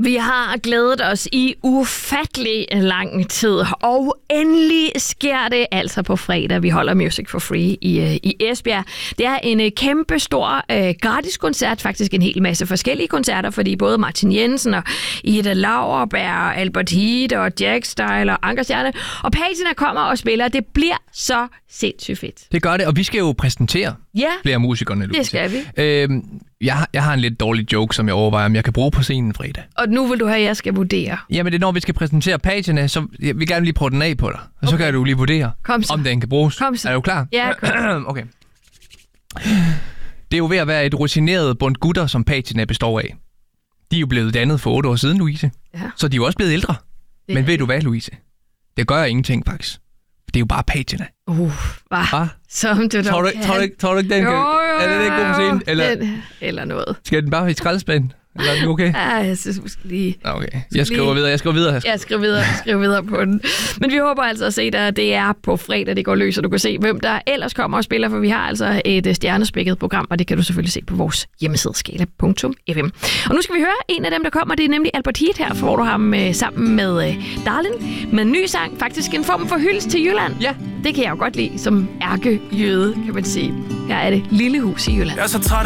Vi har glædet os i ufattelig lang tid, og endelig sker det altså på fredag. Vi holder Music for Free i Esbjerg. Det er en kæmpe stor gratis koncert, faktisk en hel masse forskellige koncerter, fordi både Martin Jensen og Ida Lauerberg, Albert Heat og Jack Style og Anker Stjerne og Patina kommer og spiller. Det bliver så sindssygt fedt. Det gør det, og vi skal jo præsentere flere musikerne. Det skal vi. Jeg har en lidt dårlig joke, som jeg overvejer, om jeg kan bruge på scenen fredag. Og nu vil du have, at jeg skal vurdere. Jamen, det er når vi skal præsentere Patina, så jeg vil gerne lige prøve den af på dig. Og så kan du lige vurdere, om den kan bruges. Kom så. Er du klar? Ja, kom. Okay. Det er jo ved at være et rutineret bund gutter, som Patina består af. De er jo blevet dannet for 8 år siden, Louise. Ja. Så de er jo også blevet ældre. Ja. Men ved du hvad, Louise? Det gør ingenting, faktisk. Det er jo bare Patina. Hvad? Som du tror du ikke, den kan... Er det en god scene? Eller noget. Skal den bare i skraldespanden? Eller er den okay? Ja, jeg synes måske lige... Okay. Jeg skriver videre. Jeg skriver videre på den. Men vi håber altså at se dig. Det er på fredag, det går løs, og du kan se, hvem der ellers kommer og spiller, for vi har altså et stjernespækket program, og det kan du selvfølgelig se på vores hjemmeside skala.fm. Og nu skal vi høre en af dem, der kommer. Det er nemlig Albert Heat her, hvor du ham sammen med Darlin med en ny sang. Faktisk en form for hyldest til Jylland. Ja. Det kan jeg jo godt lide som ærkejøde, kan man sige. Her er det Lille Hus i Jylland.